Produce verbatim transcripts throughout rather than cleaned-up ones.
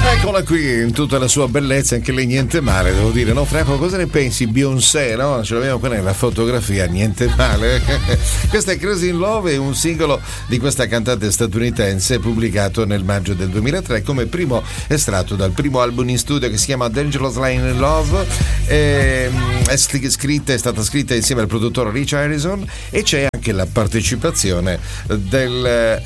Eccola qui in tutta la sua bellezza, anche lei niente male, devo dire, no Franco? Cosa ne pensi? Beyoncé, no? Ce l'abbiamo qua nella fotografia, niente male. Questa è Crazy in Love, è un singolo di questa cantante statunitense pubblicato nel maggio del duemilatré come primo estratto dal primo album in studio che si chiama Dangerous Line in Love. È, è, scritta, è stata scritta insieme al produttore Rich Harrison e c'è anche la partecipazione del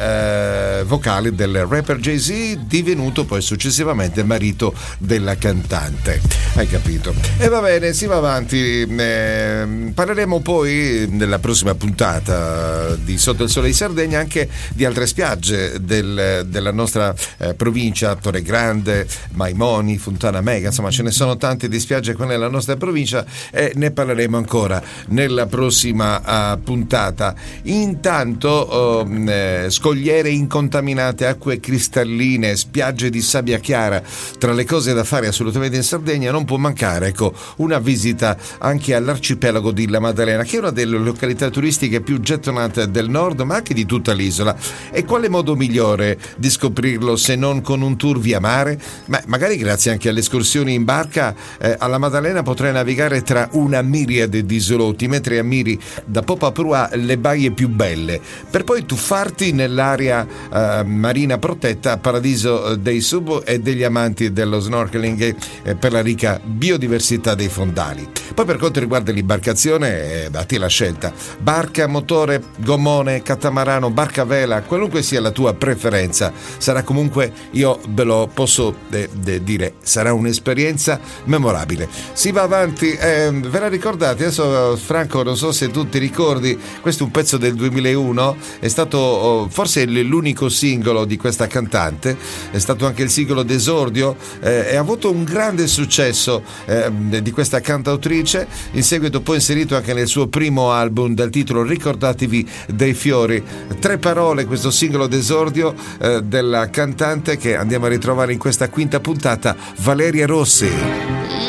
eh, vocale del rapper Jay-Z, divenuto poi successivamente marito della cantante. Hai capito? E va bene, si va avanti. Eh, parleremo poi nella prossima puntata di Sotto il Sole di Sardegna anche di altre spiagge del, della nostra eh, provincia, Torre Grande, Maimoni, Fontana Mega, insomma ce ne sono tante di spiagge qua nella nostra provincia e ne parleremo ancora nella prossima uh, puntata. Intanto oh, eh, scogliere incontaminate, acque cristalline, spiagge di sabbia chiara. Tra le cose da fare assolutamente in Sardegna non può mancare, ecco, una visita anche all'arcipelago di La Maddalena, che è una delle località turistiche più gettonate del nord, ma anche di tutta l'isola. E quale modo migliore di scoprirlo se non con un tour via mare? Ma magari grazie anche alle escursioni in barca eh, alla Maddalena potrai navigare tra una miriade di isolotti mentre ammiri da poppa a prua le baie più belle, per poi tuffarti nell'area eh, marina protetta Paradiso dei Sub e degli amanti dello snorkeling eh, per la ricca biodiversità dei fondali. Poi per quanto riguarda l'imbarcazione, eh, batti la scelta: barca, motore, gommone, catamarano, barca a vela, qualunque sia la tua preferenza, sarà comunque, io ve lo posso eh, de dire, sarà un'esperienza memorabile. Si va avanti, eh, ve la ricordate? Adesso Franco, non so se tu ti ricordi, questo è un pezzo del duemilauno, è stato oh, forse l'unico singolo di questa cantante, è stato anche il singolo d'esordio eh, e ha avuto un grande successo eh, di questa cantautrice, in seguito poi inserito anche nel suo primo album dal titolo Ricordatevi dei fiori. Tre parole, questo singolo d'esordio eh, della cantante che andiamo a ritrovare in questa quinta puntata, Valeria Rossi.